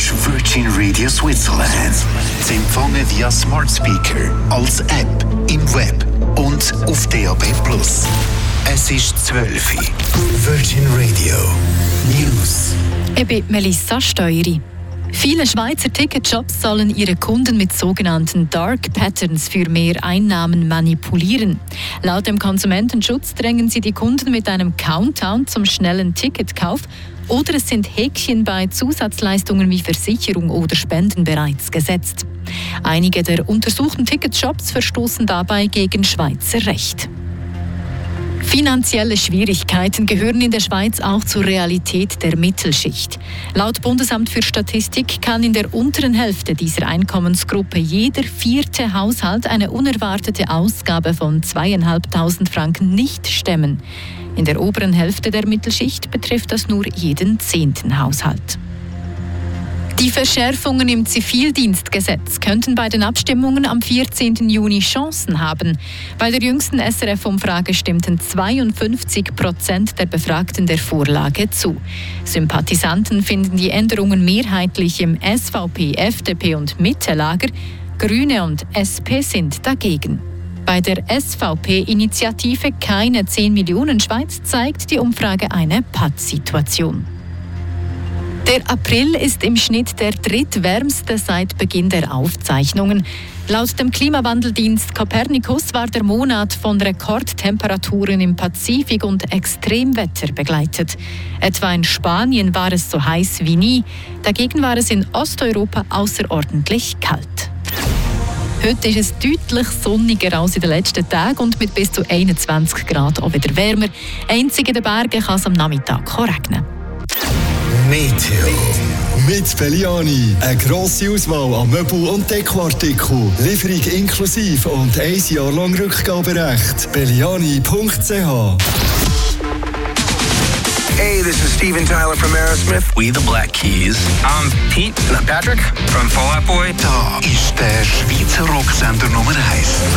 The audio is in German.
ist Virgin Radio Switzerland. Sie empfangen via Smart Speaker, als App, im Web und auf DAB+. Es ist 12 Uhr. Virgin Radio News. Ich bin Melissa Steueri. Viele Schweizer Ticketshops sollen ihre Kunden mit sogenannten Dark Patterns für mehr Einnahmen manipulieren. Laut dem Konsumentenschutz drängen sie die Kunden mit einem Countdown zum schnellen Ticketkauf oder es sind Häkchen bei Zusatzleistungen wie Versicherung oder Spenden bereits gesetzt. Einige der untersuchten Ticketshops verstoßen dabei gegen Schweizer Recht. Finanzielle Schwierigkeiten gehören in der Schweiz auch zur Realität der Mittelschicht. Laut Bundesamt für Statistik kann in der unteren Hälfte dieser Einkommensgruppe jeder 4. Haushalt eine unerwartete Ausgabe von 2'500 Franken nicht stemmen. In der oberen Hälfte der Mittelschicht betrifft das nur jeden 10. Haushalt. Die Verschärfungen im Zivildienstgesetz könnten bei den Abstimmungen am 14. Juni Chancen haben. Bei der jüngsten SRF-Umfrage stimmten 52% der Befragten der Vorlage zu. Sympathisanten finden die Änderungen mehrheitlich im SVP, FDP und Mitte-Lager. Grüne und SP sind dagegen. Bei der SVP-Initiative Keine 10 Millionen Schweiz zeigt die Umfrage eine Pattsituation. Der April ist im Schnitt der drittwärmste seit Beginn der Aufzeichnungen. Laut dem Klimawandeldienst Copernicus war der Monat von Rekordtemperaturen im Pazifik und Extremwetter begleitet. Etwa in Spanien war es so heiß wie nie. Dagegen war es in Osteuropa außerordentlich kalt. Heute ist es deutlich sonniger als in den letzten Tagen und mit bis zu 21 Grad auch wieder wärmer. Einzig in den Bergen kann es am Nachmittag regnen. Meteo. Mit Belliani. Eine grosse Auswahl an Möbel- und Dekoartikeln. Lieferung inklusive und 1 Jahr lang Rückgaberecht. Belliani.ch. Hey, this is Steven Tyler from Aerosmith. We the Black Keys. I'm Pete. And I'm Patrick from Fall Out Boy. Da ist der Schweizer Rocksender Nummer 1.